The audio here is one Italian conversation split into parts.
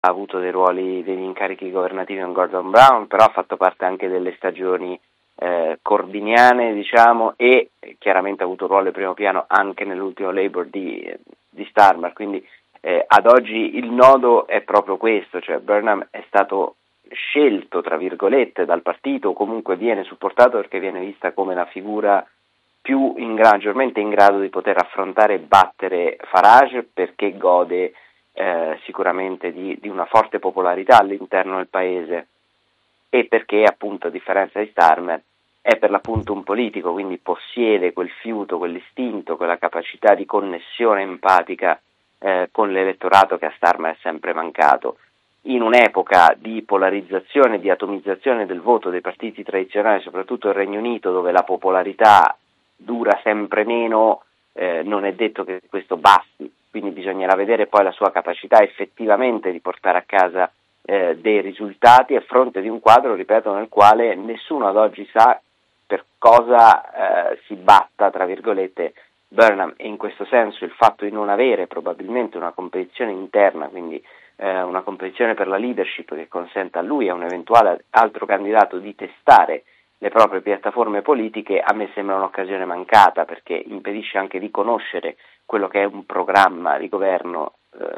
avuto degli incarichi governativi con Gordon Brown, però ha fatto parte anche delle stagioni corbiniane, diciamo, e chiaramente ha avuto un ruolo di primo piano anche nell'ultimo Labour di Starmer, quindi ad oggi il nodo è proprio questo, cioè Burnham è stato scelto, tra virgolette, dal partito, o comunque viene supportato perché viene vista come la figura più maggiormente in grado di poter affrontare e battere Farage, perché gode sicuramente di una forte popolarità all'interno del paese, e perché appunto, a differenza di Starmer, è per l'appunto un politico, quindi possiede quel fiuto, quell'istinto, quella capacità di connessione empatica con l'elettorato che a Starmer è sempre mancato. In un'epoca di polarizzazione, di atomizzazione del voto dei partiti tradizionali, soprattutto il Regno Unito, dove la popolarità dura sempre meno, non è detto che questo basti, quindi bisognerà vedere poi la sua capacità effettivamente di portare a casa dei risultati a fronte di un quadro, ripeto, nel quale nessuno ad oggi sa per cosa si batta, tra virgolette, Burnham, e in questo senso il fatto di non avere probabilmente una competizione interna, quindi una competizione per la leadership che consenta a lui e a un eventuale altro candidato di testare le proprie piattaforme politiche, a me sembra un'occasione mancata, perché impedisce anche di conoscere quello che è un programma di governo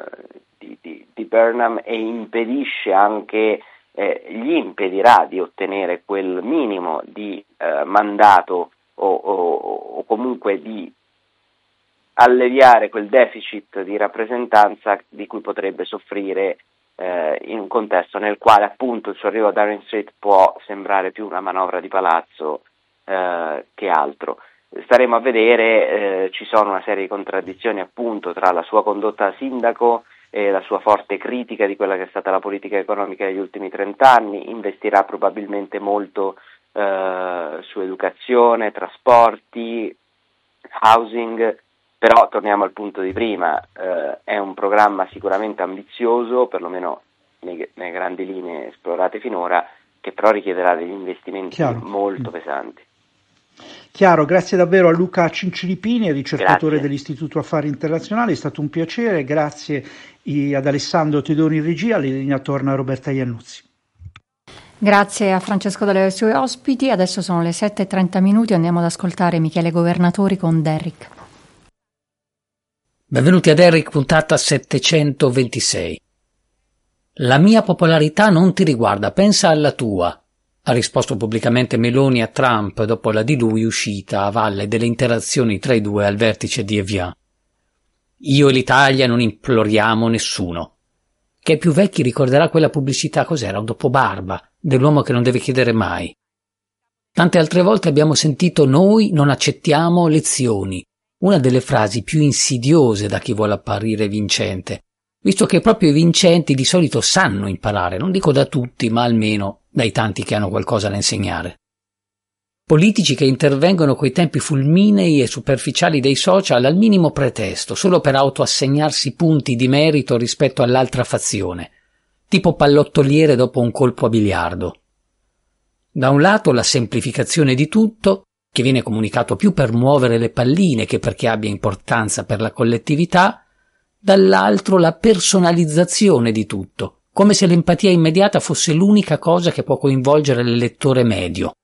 di Burnham, e impedisce anche, gli impedirà di ottenere quel minimo di mandato o comunque di alleviare quel deficit di rappresentanza di cui potrebbe soffrire in un contesto nel quale appunto il suo arrivo a Downing Street può sembrare più una manovra di palazzo che altro. Staremo a vedere, ci sono una serie di contraddizioni appunto tra la sua condotta da sindaco e la sua forte critica di quella che è stata la politica economica degli ultimi 30 anni, investirà probabilmente molto su educazione, trasporti, housing. Però torniamo al punto di prima, è un programma sicuramente ambizioso, perlomeno nelle grandi linee esplorate finora, che però richiederà degli investimenti molto pesanti. Chiaro, grazie davvero a Luca Cinciripini, ricercatore dell'Istituto Affari Internazionali, è stato un piacere, grazie ad Alessandro Tedoni in regia, la linea torna a Roberta Iannuzzi. Grazie a Francesco Dalle suoi ospiti, adesso sono le 7:30, andiamo ad ascoltare Michele Governatori con Derrick. Benvenuti a Derrick, puntata 726. La mia popolarità non ti riguarda, pensa alla tua, ha risposto pubblicamente Meloni a Trump dopo la di lui uscita a valle delle interazioni tra i due al vertice di Evian. Io e l'Italia non imploriamo nessuno. Chi è più vecchi ricorderà quella pubblicità, cos'era, un dopobarba, dell'uomo che non deve chiedere mai. Tante altre volte abbiamo sentito noi non accettiamo lezioni, una delle frasi più insidiose da chi vuole apparire vincente, visto che proprio i vincenti di solito sanno imparare, non dico da tutti, ma almeno dai tanti che hanno qualcosa da insegnare. Politici che intervengono coi tempi fulminei e superficiali dei social al minimo pretesto, solo per autoassegnarsi punti di merito rispetto all'altra fazione, tipo pallottoliere dopo un colpo a biliardo. Da un lato la semplificazione di tutto, che viene comunicato più per muovere le palline che perché abbia importanza per la collettività, dall'altro la personalizzazione di tutto, come se l'empatia immediata fosse l'unica cosa che può coinvolgere l'elettore medio.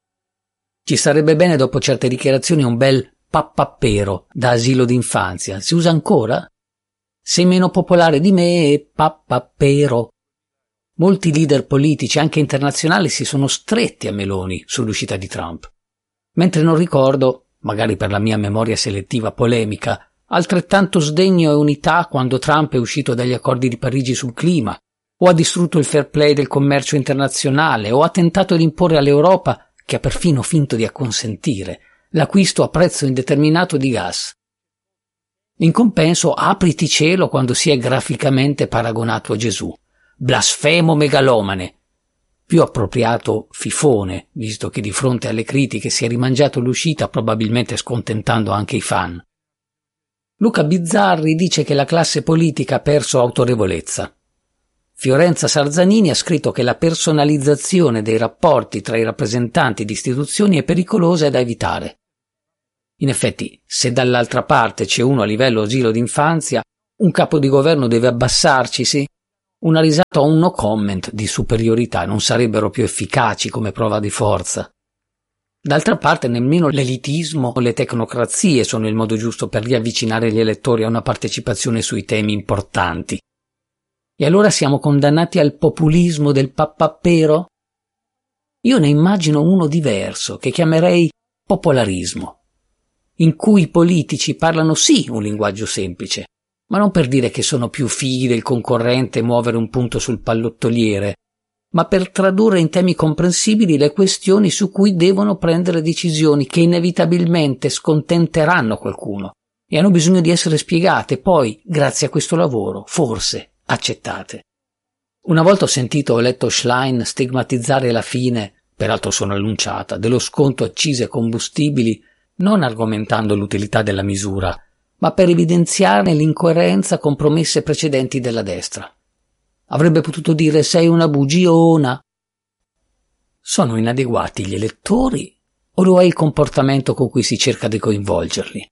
Ci sarebbe bene dopo certe dichiarazioni un bel pappappero da asilo d'infanzia. Si usa ancora? Sei meno popolare di me, pappappero. Molti leader politici, anche internazionali, si sono stretti a Meloni sull'uscita di Trump. Mentre non ricordo, magari per la mia memoria selettiva polemica, altrettanto sdegno e unità quando Trump è uscito dagli accordi di Parigi sul clima, o ha distrutto il fair play del commercio internazionale, o ha tentato di imporre all'Europa, che ha perfino finto di acconsentire, l'acquisto a prezzo indeterminato di gas. In compenso, apriti cielo quando si è graficamente paragonato a Gesù. Blasfemo megalomane. Più appropriato fifone, visto che di fronte alle critiche si è rimangiato l'uscita, probabilmente scontentando anche i fan. Luca Bizzarri dice che la classe politica ha perso autorevolezza. Fiorenza Sarzanini ha scritto che la personalizzazione dei rapporti tra i rappresentanti di istituzioni è pericolosa e da evitare. In effetti, se dall'altra parte c'è uno a livello asilo d'infanzia, un capo di governo deve abbassarcisi, Una risata o un no comment di superiorità non sarebbero più efficaci come prova di forza. D'altra parte, nemmeno l'elitismo o le tecnocrazie sono il modo giusto per riavvicinare gli elettori a una partecipazione sui temi importanti. E allora siamo condannati al populismo del pappappero? Io ne immagino uno diverso, che chiamerei popolarismo, in cui i politici parlano sì un linguaggio semplice, ma non per dire che sono più fighi del concorrente e muovere un punto sul pallottoliere, ma per tradurre in temi comprensibili le questioni su cui devono prendere decisioni che inevitabilmente scontenteranno qualcuno e hanno bisogno di essere spiegate, poi, grazie a questo lavoro, forse accettate. Una volta ho sentito o letto Schlein stigmatizzare la fine, peraltro sono annunciata, dello sconto accise e combustibili, non argomentando l'utilità della misura, ma per evidenziarne l'incoerenza con promesse precedenti della destra. Avrebbe potuto dire sei una bugiona. Sono inadeguati gli elettori o lo è il comportamento con cui si cerca di coinvolgerli?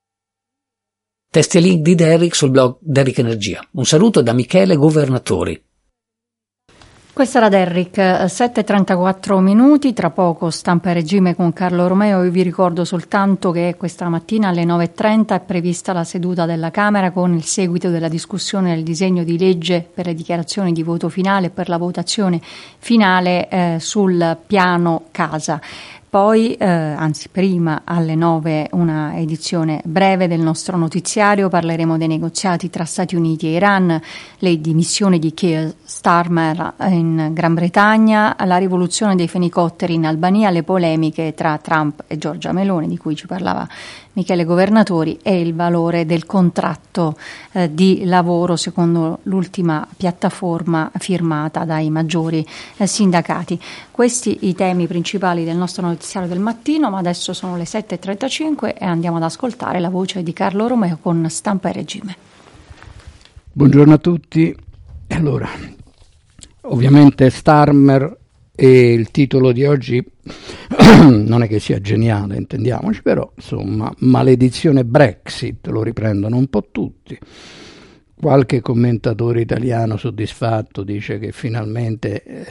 Testi e link di Derrick sul blog Derrick Energia. Un saluto da Michele Governatori. Questa era Derrick, 7:34 minuti, tra poco Stampa e Regime con Carlo Romeo. Io vi ricordo soltanto che questa mattina alle 9:30 è prevista la seduta della Camera con il seguito della discussione del disegno di legge per le dichiarazioni di voto finale e per la votazione finale sul piano casa. Poi, anzi prima, alle 9 una edizione breve del nostro notiziario, parleremo dei negoziati tra Stati Uniti e Iran, le dimissioni di Keir Starmer in Gran Bretagna, la rivoluzione dei fenicotteri in Albania, le polemiche tra Trump e Giorgia Meloni, di cui ci parlava Michele Governatori, e il valore del contratto di lavoro secondo l'ultima piattaforma firmata dai maggiori sindacati. Questi i temi principali del nostro notiziario del mattino, ma adesso sono le 7:35 e andiamo ad ascoltare la voce di Carlo Romeo con Stampa e Regime. Buongiorno a tutti. Allora, ovviamente Starmer e il titolo di oggi non è che sia geniale, intendiamoci, però insomma, maledizione Brexit, lo riprendono un po' tutti. Qualche commentatore italiano soddisfatto dice che finalmente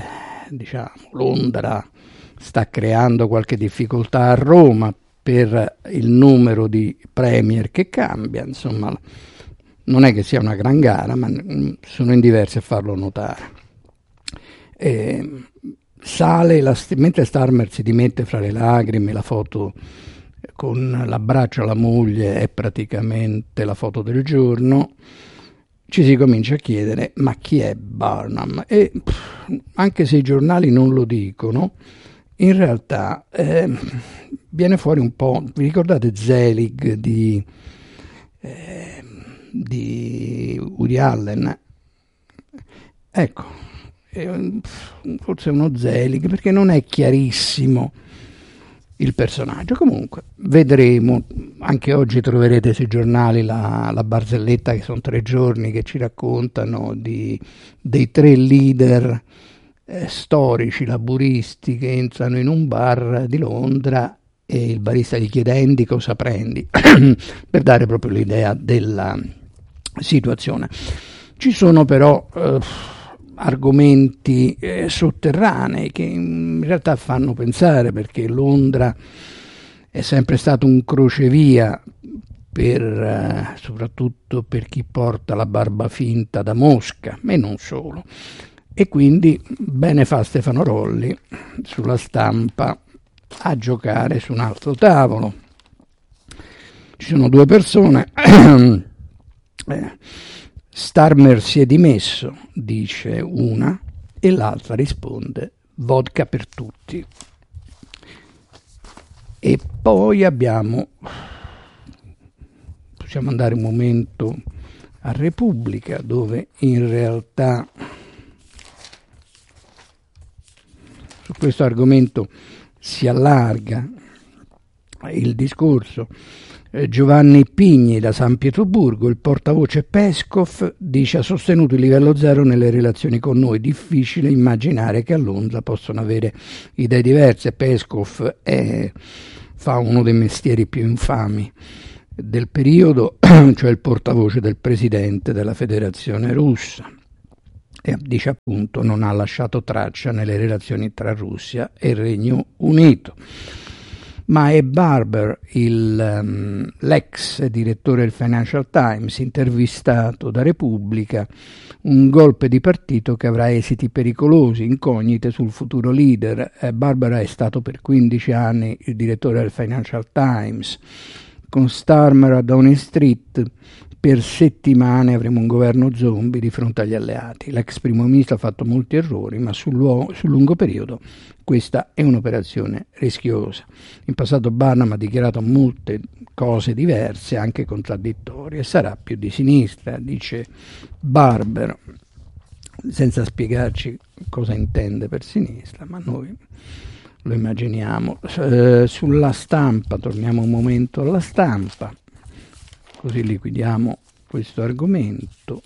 Londra sta creando qualche difficoltà a Roma per il numero di premier che cambia, insomma non è che sia una gran gara, ma sono in diversi a farlo notare. Sale mentre Starmer si dimette fra le lacrime, la foto con l'abbraccio alla moglie è praticamente la foto del giorno, ci si comincia a chiedere ma chi è Barnum? E anche se i giornali non lo dicono, in realtà viene fuori un po', vi ricordate Zelig di Woody Allen? Ecco, forse uno Zelig, perché non è chiarissimo il personaggio. Comunque vedremo, anche oggi troverete sui giornali la barzelletta, che sono 3 giorni che ci raccontano dei 3 leader storici laburisti che entrano in un bar di Londra e il barista gli chiede Andy cosa prendi per dare proprio l'idea della situazione. Ci sono però argomenti sotterranei che in realtà fanno pensare, perché Londra è sempre stato un crocevia soprattutto per chi porta la barba finta da Mosca, e non solo, e quindi bene fa Stefano Rolli sulla Stampa a giocare su un altro tavolo. Ci sono 2 persone. Starmer si è dimesso, dice una, e l'altra risponde vodka per tutti. E poi possiamo andare un momento a Repubblica, dove in realtà su questo argomento si allarga il discorso. Giovanni Pigni da San Pietroburgo, il portavoce Peskov, dice ha sostenuto il livello 0 nelle relazioni con noi, difficile immaginare che a Londra possano avere idee diverse. Peskov fa uno dei mestieri più infami del periodo, cioè il portavoce del presidente della Federazione Russa. e dice appunto non ha lasciato traccia nelle relazioni tra Russia e Regno Unito. Ma è Barber, l'ex direttore del Financial Times, intervistato da Repubblica, un golpe di partito che avrà esiti pericolosi, incognite sul futuro leader. Barber è stato per 15 anni il direttore del Financial Times. Con Starmer a Downing Street per settimane avremo un governo zombie di fronte agli alleati. L'ex primo ministro ha fatto molti errori, ma sul lungo periodo questa è un'operazione rischiosa. In passato Barnum ha dichiarato molte cose diverse, anche contraddittorie, sarà più di sinistra, dice Barber, senza spiegarci cosa intende per sinistra, ma noi lo immaginiamo. Sulla stampa, torniamo un momento alla stampa, così liquidiamo questo argomento.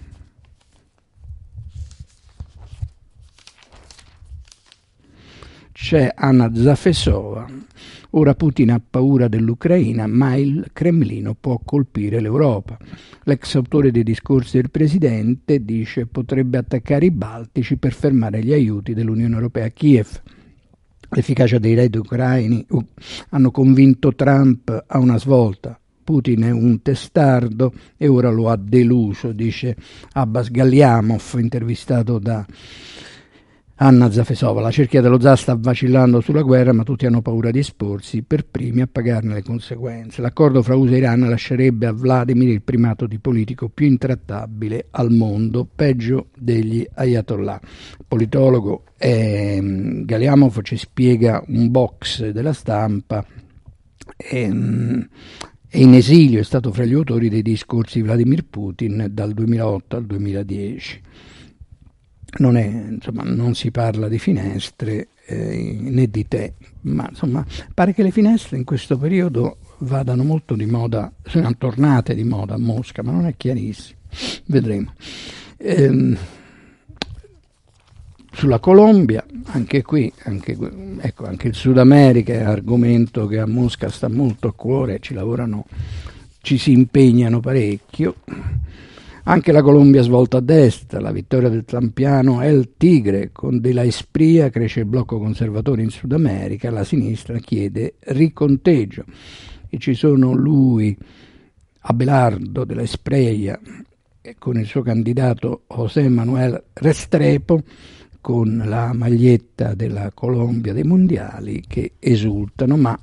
C'è Anna Zafesova, ora Putin ha paura dell'Ucraina, ma il Cremlino può colpire l'Europa. L'ex autore dei discorsi del presidente dice potrebbe attaccare i Baltici per fermare gli aiuti dell'Unione Europea a Kiev. L'efficacia dei raid ucraini hanno convinto Trump a una svolta. Putin è un testardo e ora lo ha deluso, dice Abbas Galiamov, intervistato da Anna Zafesova. La cerchia dello zar sta vacillando sulla guerra, ma tutti hanno paura di esporsi per primi a pagarne le conseguenze. L'accordo fra USA e Iran lascerebbe a Vladimir il primato di politico più intrattabile al mondo, peggio degli ayatollah. Il politologo Galiamov ci spiega un box della stampa. È in esilio, è stato fra gli autori dei discorsi di Vladimir Putin dal 2008 al 2010. Non si parla di finestre né di tè, ma insomma pare che le finestre in questo periodo vadano molto di moda, sono tornate di moda a Mosca, ma non è chiarissimo, vedremo. Sulla Colombia, anche qui, anche il Sud America è un argomento che a Mosca sta molto a cuore, ci si impegnano parecchio. Anche la Colombia svolta a destra, la vittoria del trampiano El Tigre, con De la Espriella cresce il blocco conservatore in Sud America, la sinistra chiede riconteggio. E ci sono lui, Abelardo de la Espriella, con il suo candidato José Manuel Restrepo, con la maglietta della Colombia dei mondiali, che esultano, ma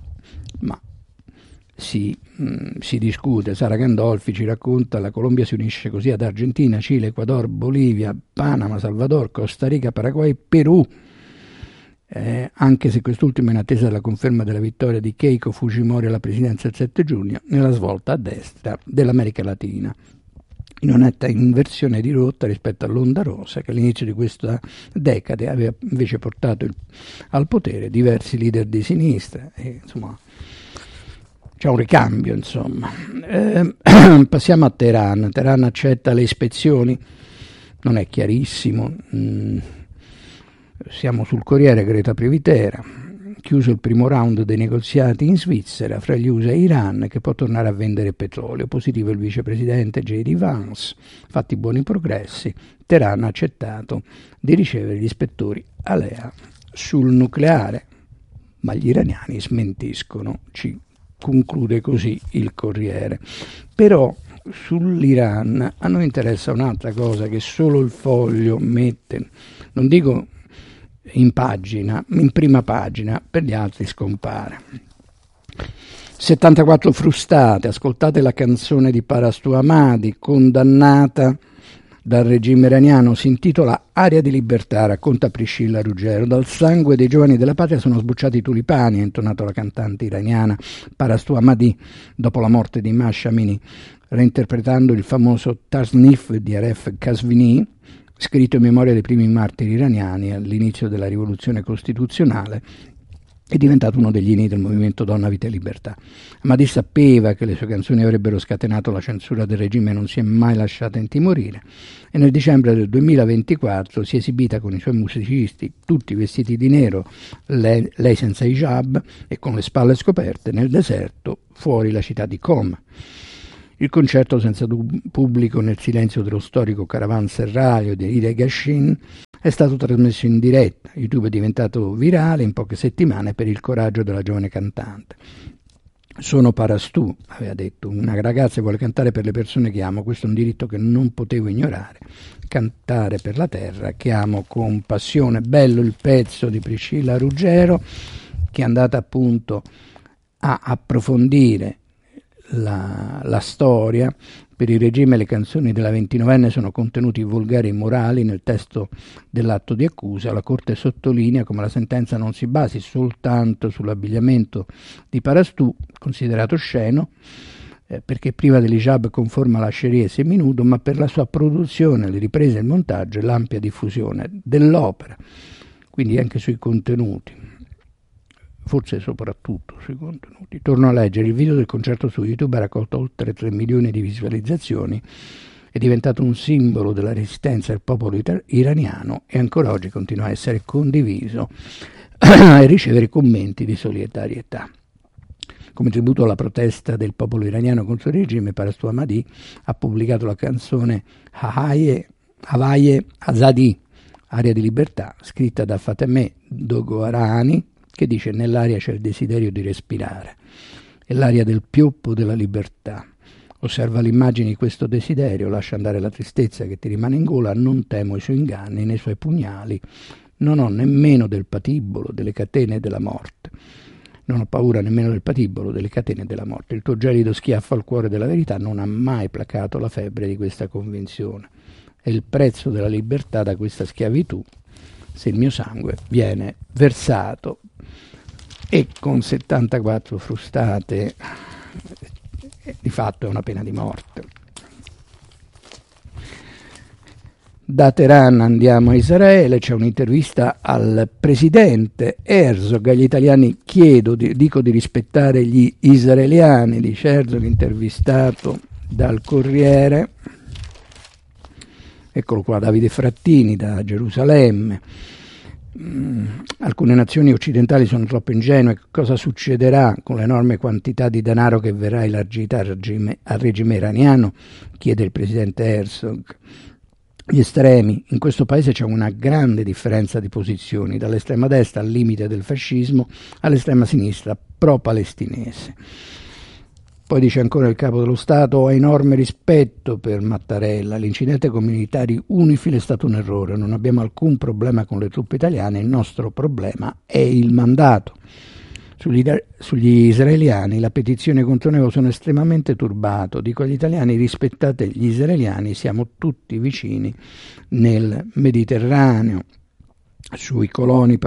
si discute. Sara Gandolfi ci racconta: la Colombia si unisce così ad Argentina, Cile, Ecuador, Bolivia, Panama, Salvador, Costa Rica, Paraguay e Perù, anche se quest'ultimo è in attesa della conferma della vittoria di Keiko Fujimori alla presidenza il 7 giugno, nella svolta a destra dell'America Latina, in una netta inversione di rotta rispetto all'onda rosa che all'inizio di questa decade aveva invece portato al potere diversi leader di sinistra. Insomma, c'è un ricambio, insomma. Passiamo a Teheran. Teheran accetta le ispezioni, non è chiarissimo. Siamo sul Corriere, Greta Privitera. Chiuso il primo round dei negoziati in Svizzera fra gli USA e Iran, che può tornare a vendere petrolio. Positivo il vicepresidente J.D. Vance, fatti buoni progressi. Teheran ha accettato di ricevere gli ispettori ALEA sul nucleare, ma gli iraniani smentiscono. Conclude così il Corriere. Però sull'Iran a noi interessa un'altra cosa che solo il Foglio mette, non dico in prima pagina, per gli altri scompare. 74 frustate, ascoltate la canzone di Parastu Ahmadi, condannata dal regime iraniano, si intitola Aria di libertà, racconta Priscilla Ruggero. Dal sangue dei giovani della patria sono sbucciati i tulipani, ha intonato la cantante iraniana Parastu Ahmadi dopo la morte di Mahsa Amini, reinterpretando il famoso Tasnif di Aref Kasvini, scritto in memoria dei primi martiri iraniani all'inizio della rivoluzione costituzionale. È diventato uno degli inni del movimento Donna, Vita e Libertà. Ahmadi sapeva che le sue canzoni avrebbero scatenato la censura del regime e non si è mai lasciata intimorire, e nel dicembre del 2024 si è esibita con i suoi musicisti tutti vestiti di nero, lei senza hijab e con le spalle scoperte, nel deserto fuori la città di Qom. Il concerto senza pubblico nel silenzio dello storico caravanserraglio di Ida Gashin è stato trasmesso in diretta. YouTube è diventato virale in poche settimane per il coraggio della giovane cantante. Sono Parastù, aveva detto, una ragazza che vuole cantare per le persone che amo, questo è un diritto che non potevo ignorare, cantare per la terra che amo con passione. Bello il pezzo di Priscilla Ruggero, che è andata appunto a approfondire la storia. Per il regime le canzoni della 29enne sono contenuti volgari e immorali nel testo dell'atto di accusa. La Corte sottolinea come la sentenza non si basi soltanto sull'abbigliamento di Parastù, considerato osceno, perché priva dell'hijab conforme alla Sharia e seminudo, ma per la sua produzione, le riprese, il montaggio e l'ampia diffusione dell'opera, quindi anche sui contenuti. Forse soprattutto sui contenuti. Torno a leggere: il video del concerto su YouTube ha raccolto oltre 3 milioni di visualizzazioni, è diventato un simbolo della resistenza del popolo iraniano e ancora oggi continua a essere condiviso e ricevere commenti di solidarietà. Come tributo alla protesta del popolo iraniano contro il regime, Parastù Ahmadi ha pubblicato la canzone Havaye Azadi, aria di libertà, scritta da Fatemeh Dogoarani, che dice: nell'aria c'è il desiderio di respirare, è l'aria del pioppo della libertà. Osserva l'immagine di questo desiderio, lascia andare la tristezza che ti rimane in gola, non temo i suoi inganni né i suoi pugnali, non ho nemmeno del patibolo, delle catene della morte. Non ho paura nemmeno del patibolo, delle catene della morte. Il tuo gelido schiaffo al cuore della verità non ha mai placato la febbre di questa convinzione. È il prezzo della libertà da questa schiavitù, se il mio sangue viene versato. E con 74 frustate di fatto è una pena di morte. Da Teheran andiamo a Israele, c'è un'intervista al presidente Herzog. Agli italiani dico di rispettare gli israeliani, dice Herzog, intervistato dal Corriere. Eccolo qua, Davide Frattini da Gerusalemme. Alcune nazioni occidentali sono troppo ingenue. Cosa succederà con l'enorme quantità di denaro che verrà elargita al regime iraniano? Chiede il presidente Herzog. Gli estremi. In questo paese c'è una grande differenza di posizioni, dall'estrema destra al limite del fascismo all'estrema sinistra pro-palestinese. Poi dice ancora il capo dello Stato: ho enorme rispetto per Mattarella, l'incidente con i militari UNIFIL è stato un errore, non abbiamo alcun problema con le truppe italiane, il nostro problema è il mandato. Sugli israeliani, la petizione contro Nevo, sono estremamente turbato, dico agli italiani: rispettate gli israeliani, siamo tutti vicini nel Mediterraneo. Sui coloni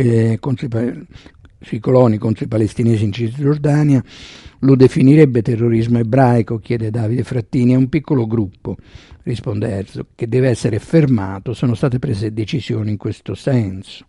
contro i palestinesi in Cisgiordania, lo definirebbe terrorismo ebraico, chiede Davide Frattini. È un piccolo gruppo, risponde Herzog, che deve essere fermato, sono state prese decisioni in questo senso.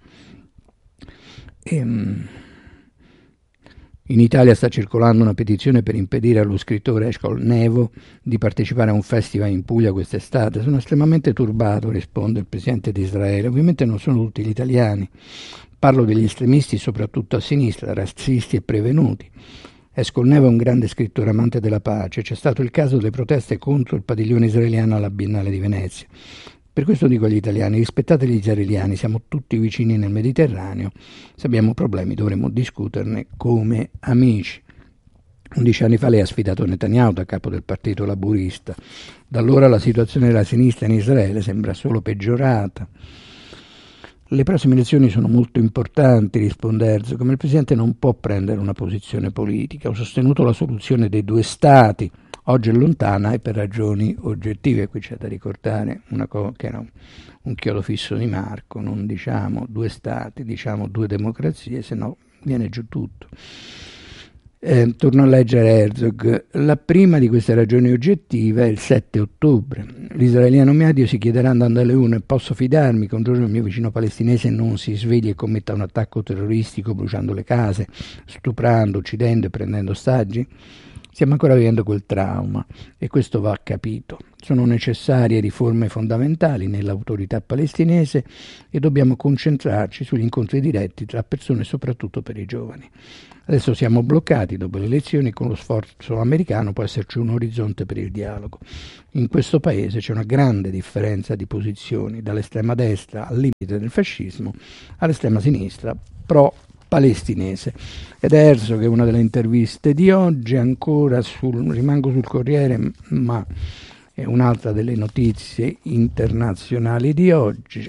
In Italia sta circolando una petizione per impedire allo scrittore Eshkol Nevo di partecipare a un festival in Puglia quest'estate. Sono estremamente turbato, risponde il presidente di Israele. Ovviamente non sono tutti gli italiani. Parlo degli estremisti, soprattutto a sinistra, razzisti e prevenuti. Eshkol Nevo è un grande scrittore amante della pace. C'è stato il caso delle proteste contro il padiglione israeliano alla Biennale di Venezia. Per questo dico agli italiani: rispettate gli israeliani, siamo tutti vicini nel Mediterraneo, se abbiamo problemi dovremo discuterne come amici. 11 anni fa lei ha sfidato Netanyahu da capo del partito laburista. Da allora la situazione della sinistra in Israele sembra solo peggiorata. Le prossime elezioni sono molto importanti, risponde Herzog, ma il Presidente non può prendere una posizione politica. Ho sostenuto la soluzione dei 2 Stati, oggi è lontana e per ragioni oggettive. Qui c'è da ricordare che era un chiodo fisso di Marco, non diciamo 2 Stati, diciamo 2 democrazie, se no viene giù tutto. Torno a leggere Herzog. La prima di queste ragioni oggettive è il 7 ottobre. L'israeliano medio si chiederà andando alle urne: posso fidarmi che un giorno il mio vicino palestinese non si svegli e commetta un attacco terroristico bruciando le case, stuprando, uccidendo e prendendo ostaggi? Stiamo ancora vivendo quel trauma e questo va capito. Sono necessarie riforme fondamentali nell'autorità palestinese e dobbiamo concentrarci sugli incontri diretti tra persone, soprattutto per i giovani. Adesso siamo bloccati dopo le elezioni, con lo sforzo americano può esserci un orizzonte per il dialogo. In questo paese c'è una grande differenza di posizioni, dall'estrema destra al limite del fascismo all'estrema sinistra pro-palestinese. Ed è Herzog, che è una delle interviste di oggi, ancora rimango sul Corriere, ma è un'altra delle notizie internazionali di oggi.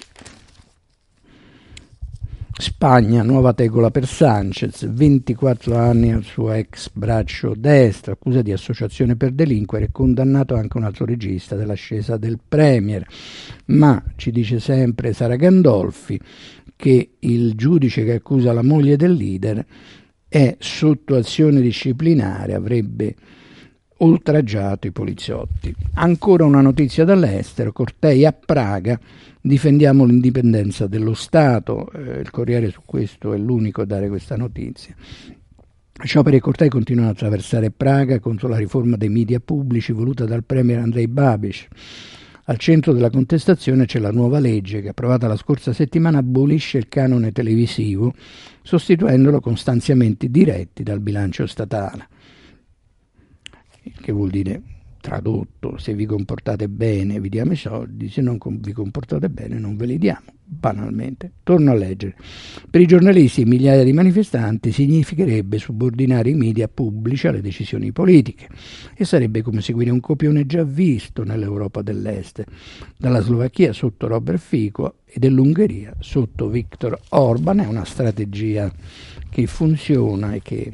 Spagna, nuova tegola per Sanchez, 24 anni al suo ex braccio destro, accusa di associazione per delinquere, condannato anche un altro regista dell'ascesa del Premier. Ma ci dice sempre Sara Gandolfi che il giudice che accusa la moglie del leader è sotto azione disciplinare, avrebbe oltraggiato i poliziotti. Ancora una notizia dall'estero, cortei a Praga, difendiamo l'indipendenza dello Stato, il Corriere su questo è l'unico a dare questa notizia. Scioperi e cortei continuano a attraversare Praga contro la riforma dei media pubblici voluta dal premier Andrej Babiš. Al centro della contestazione c'è la nuova legge che, approvata la scorsa settimana, abolisce il canone televisivo, sostituendolo con stanziamenti diretti dal bilancio statale. Che vuol dire, tradotto, se vi comportate bene vi diamo i soldi, se non vi comportate bene non ve li diamo, banalmente. Torno a leggere. Per i giornalisti e migliaia di manifestanti significherebbe subordinare i media pubblici alle decisioni politiche e sarebbe come seguire un copione già visto nell'Europa dell'Est, dalla Slovacchia sotto Robert Fico e dell'Ungheria sotto Viktor Orban. È una strategia che funziona e che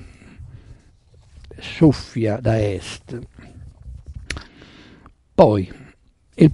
soffia da est. Poi il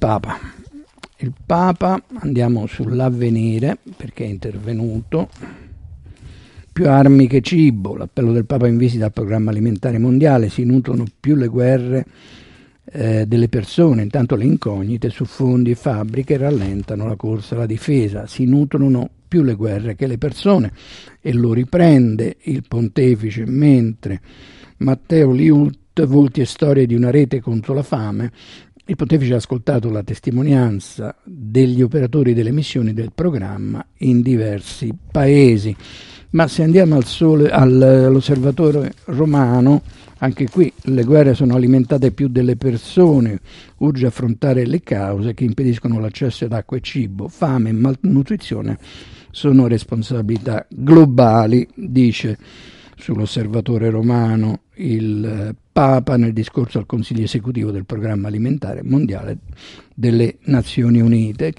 Papa, andiamo sull'Avvenire perché è intervenuto. Più armi che cibo, l'appello del Papa in visita al programma alimentare mondiale. Si nutrono più le guerre delle persone, intanto le incognite su fondi e fabbriche rallentano la corsa alla difesa. Si nutrono più le guerre che le persone, e lo riprende il pontefice mentre Matteo Liut, volti e storie di una rete contro la fame. Il pontefice ha ascoltato la testimonianza degli operatori delle missioni del programma in diversi paesi. Ma se andiamo all'Osservatore Romano, anche qui le guerre sono alimentate più delle persone, urge affrontare le cause che impediscono l'accesso ad acqua e cibo. Fame e malnutrizione sono responsabilità globali, dice sull'Osservatore Romano il Papa nel discorso al Consiglio esecutivo del Programma Alimentare Mondiale delle Nazioni Unite.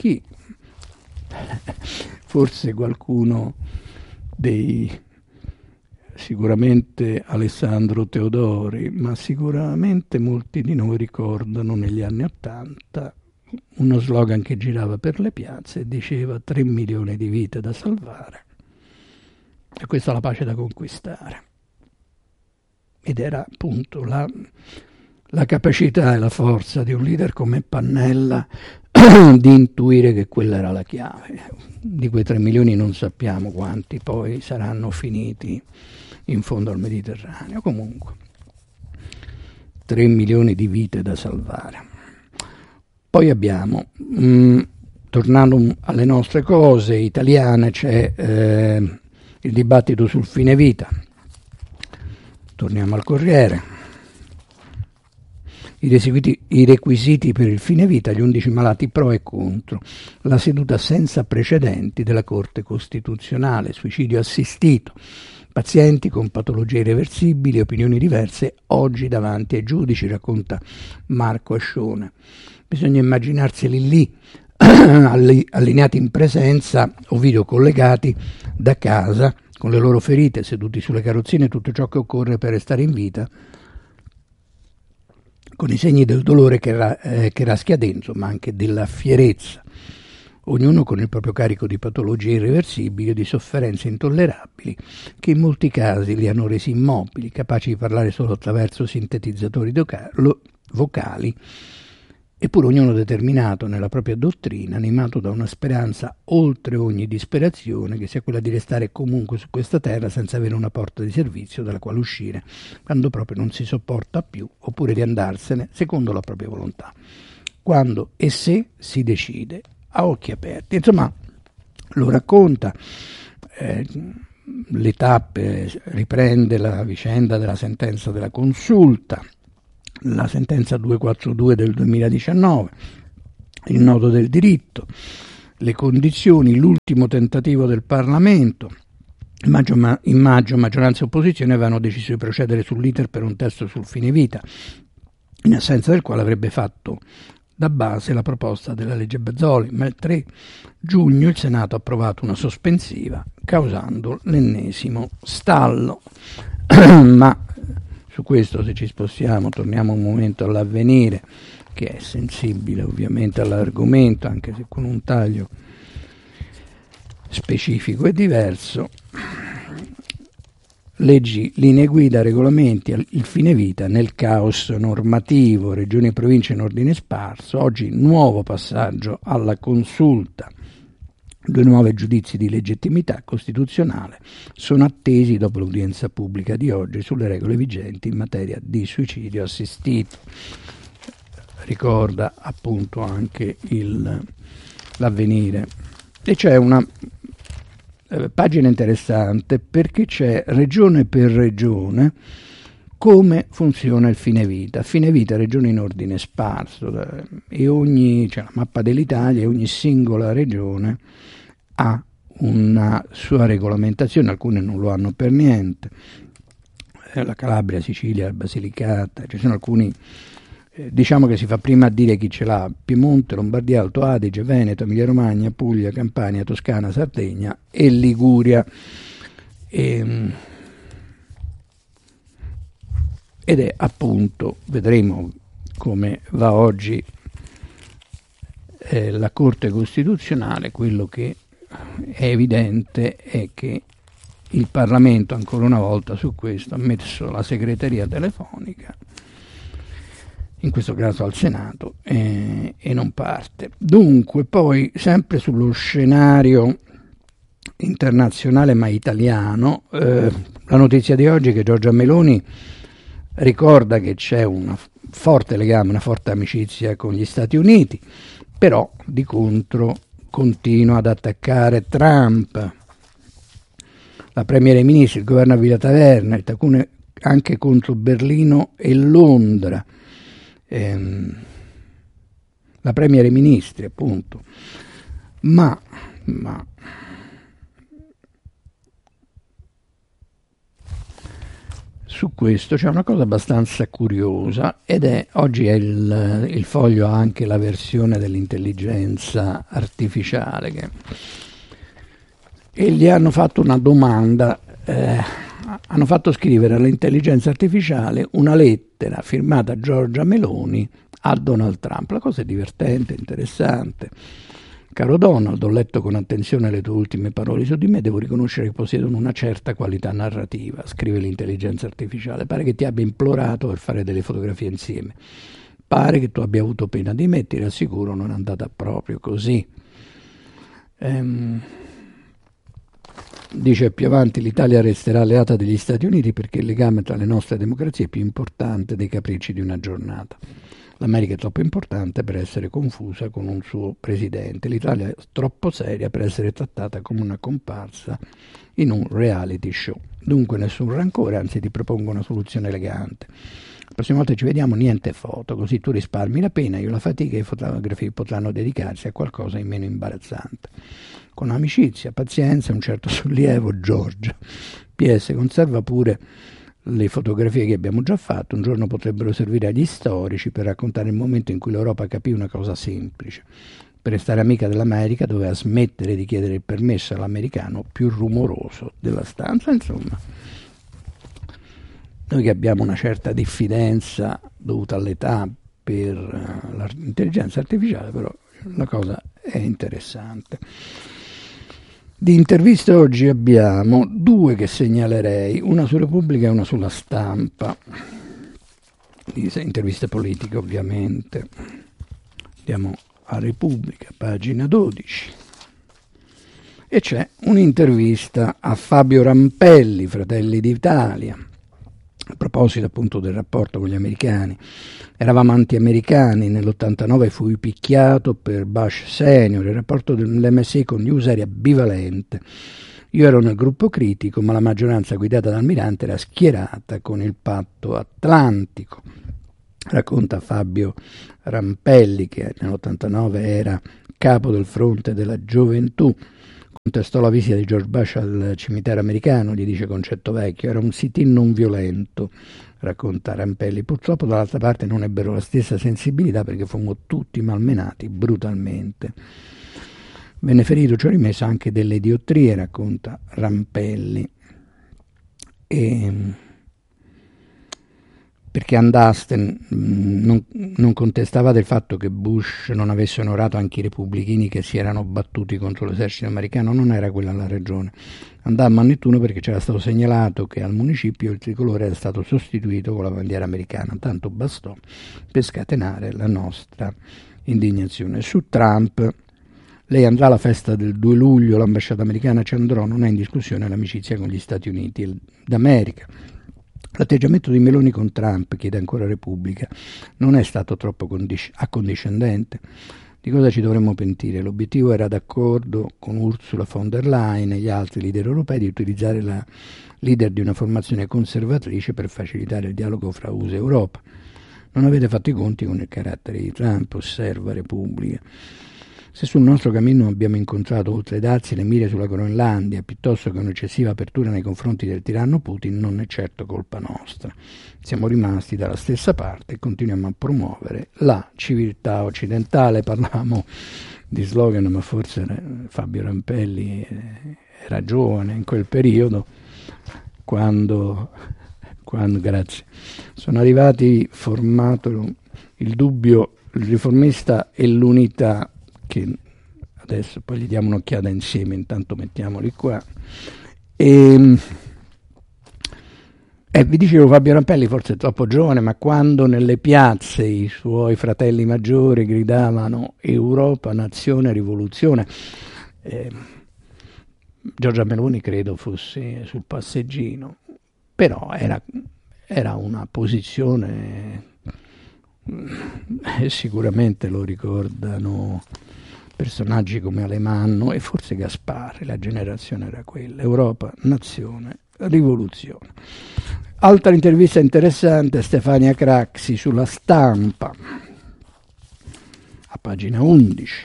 Forse qualcuno sicuramente Alessandro Teodori, ma sicuramente molti di noi ricordano negli anni '80 uno slogan che girava per le piazze e diceva 3 milioni di vite da salvare. E questa è la pace da conquistare. Ed era appunto la capacità e la forza di un leader come Pannella di intuire che quella era la chiave. Di quei 3 milioni non sappiamo quanti poi saranno finiti in fondo al Mediterraneo. Comunque, 3 milioni di vite da salvare. Poi abbiamo, tornando alle nostre cose italiane, c'è il dibattito sul fine vita. Torniamo al Corriere. I requisiti per il fine vita, gli 11 malati pro e contro, la seduta senza precedenti della Corte Costituzionale, suicidio assistito, pazienti con patologie irreversibili, opinioni diverse, oggi davanti ai giudici, racconta Marco Ascione. Bisogna immaginarseli lì, allineati in presenza o videocollegati da casa, con le loro ferite, seduti sulle carrozzine, tutto ciò che occorre per restare in vita, con i segni del dolore che raschia dentro, ma anche della fierezza, ognuno con il proprio carico di patologie irreversibili o di sofferenze intollerabili, che in molti casi li hanno resi immobili, capaci di parlare solo attraverso sintetizzatori vocali Eppure ognuno determinato nella propria dottrina, animato da una speranza oltre ogni disperazione, che sia quella di restare comunque su questa terra senza avere una porta di servizio dalla quale uscire quando proprio non si sopporta più, oppure di andarsene secondo la propria volontà, quando e se si decide, a occhi aperti. Insomma, lo racconta, le tappe, riprende la vicenda della sentenza della Consulta, la sentenza 242 del 2019, il nodo del diritto, le condizioni, l'ultimo tentativo del Parlamento. In maggio maggioranza e opposizione avevano deciso di procedere sull'iter per un testo sul fine vita, in assenza del quale avrebbe fatto da base la proposta della legge Bazzoli, ma il 3 giugno il Senato ha approvato una sospensiva, causando l'ennesimo stallo. Ma su questo, se ci spostiamo, torniamo un momento all'Avvenire, che è sensibile ovviamente all'argomento, anche se con un taglio specifico e diverso. Leggi, linee guida, regolamenti, il fine vita nel caos normativo, regioni e province in ordine sparso. Oggi nuovo passaggio alla Consulta. 2 nuovi giudizi di legittimità costituzionale sono attesi dopo l'udienza pubblica di oggi sulle regole vigenti in materia di suicidio assistito. Ricorda appunto anche l'Avvenire. E c'è una pagina interessante, perché c'è regione per regione come funziona il fine vita. Fine vita, regioni in ordine sparso, e c'è la mappa dell'Italia e ogni singola regione ha una sua regolamentazione, alcune non lo hanno per niente. La Calabria, Sicilia, la Basilicata, ci sono alcuni, diciamo che si fa prima a dire chi ce l'ha: Piemonte, Lombardia, Alto Adige, Veneto, Emilia Romagna, Puglia, Campania, Toscana, Sardegna e Liguria. Ed è appunto, vedremo come va oggi la Corte Costituzionale. Quello che è evidente è che il Parlamento ancora una volta su questo ha messo la segreteria telefonica, in questo caso al Senato, e non parte. Dunque, poi, sempre sullo scenario internazionale ma italiano, la notizia di oggi è che Giorgia Meloni ricorda che c'è un forte legame, una forte amicizia con gli Stati Uniti, però di contro continua ad attaccare Trump. La Premier dei Ministri, il governo a Villa Taverna, il taccuino anche contro Berlino e Londra. La Premier dei Ministri, appunto. Ma su questo c'è una cosa abbastanza curiosa, ed è, oggi è il Foglio ha anche la versione dell'intelligenza artificiale, e gli hanno fatto una domanda, hanno fatto scrivere all'intelligenza artificiale una lettera firmata Giorgia Meloni a Donald Trump. La cosa è divertente, interessante. Caro Donald, ho letto con attenzione le tue ultime parole su di me, devo riconoscere che possiedono una certa qualità narrativa, scrive l'intelligenza artificiale. Pare che ti abbia implorato per fare delle fotografie insieme. Pare che tu abbia avuto pena di me, ti rassicuro, non è andata proprio così. Dice più avanti: l'Italia resterà alleata degli Stati Uniti perché il legame tra le nostre democrazie è più importante dei capricci di una giornata. L'America è troppo importante per essere confusa con un suo presidente. L'Italia è troppo seria per essere trattata come una comparsa in un reality show. Dunque nessun rancore, anzi ti propongo una soluzione elegante. La prossima volta ci vediamo, niente foto, così tu risparmi la pena, io la fatica, e i fotografi potranno dedicarsi a qualcosa di meno imbarazzante. Con amicizia, pazienza e un certo sollievo, Giorgia. PS, conserva pure le fotografie che abbiamo già fatto, un giorno potrebbero servire agli storici per raccontare il momento in cui l'Europa capì una cosa semplice. Per restare amica dell'America doveva smettere di chiedere il permesso all'americano più rumoroso della stanza. Insomma, noi che abbiamo una certa diffidenza dovuta all'età per l'intelligenza artificiale, però la cosa è interessante. Di interviste oggi abbiamo 2 che segnalerei, una su Repubblica e una sulla Stampa, interviste politiche ovviamente. Andiamo a Repubblica, pagina 12. E c'è un'intervista a Fabio Rampelli, Fratelli d'Italia, a proposito appunto del rapporto con gli americani. Eravamo anti-americani, nell'89 fui picchiato per Bush Senior, il rapporto dell'MSI con gli USA era bivalente. Io ero nel gruppo critico, ma la maggioranza guidata dal Almirante era schierata con il patto atlantico. Racconta Fabio Rampelli, che nell'89 era capo del fronte della gioventù. Contestò la visita di George Bush al cimitero americano, gli dice Concetto Vecchio, era un sit-in non violento, racconta Rampelli. Purtroppo dall'altra parte non ebbero la stessa sensibilità perché fummo tutti malmenati brutalmente. Venne ferito, ci ho rimesso anche delle diottrie, racconta Rampelli. Perché Andasten non contestava del fatto che Bush non avesse onorato anche i repubblichini che si erano battuti contro l'esercito americano, non era quella la ragione. Andammo a Nettuno perché c'era stato segnalato che al municipio il tricolore era stato sostituito con la bandiera americana, tanto bastò per scatenare la nostra indignazione. Su Trump, lei andrà alla festa del 2 luglio, l'ambasciata americana ci andrò, non è in discussione l'amicizia con gli Stati Uniti d'America. L'atteggiamento di Meloni con Trump, chiede ancora Repubblica, non è stato troppo accondiscendente. Di cosa ci dovremmo pentire? L'obiettivo era, d'accordo con Ursula von der Leyen e gli altri leader europei, di utilizzare la leader di una formazione conservatrice per facilitare il dialogo fra USA e Europa. Non avete fatto i conti con il carattere di Trump, osserva Repubblica. Se sul nostro cammino abbiamo incontrato, oltre ai dazi, le mire sulla Groenlandia, piuttosto che un'eccessiva apertura nei confronti del tiranno Putin, non è certo colpa nostra. Siamo rimasti dalla stessa parte e continuiamo a promuovere la civiltà occidentale. Parlavamo di slogan, ma forse Fabio Rampelli era giovane in quel periodo, quando grazie, sono arrivati, formato il dubbio, il riformista e l'unità, che adesso poi gli diamo un'occhiata insieme, intanto mettiamoli qua. Vi dicevo, Fabio Rampelli forse è troppo giovane, ma quando nelle piazze i suoi fratelli maggiori gridavano Europa, nazione, rivoluzione, Giorgia Meloni credo fosse sul passeggino, però era una posizione, sicuramente lo ricordano personaggi come Alemanno e forse Gasparri, la generazione era quella, Europa, nazione, rivoluzione. Altra intervista interessante, Stefania Craxi sulla Stampa, a pagina 11.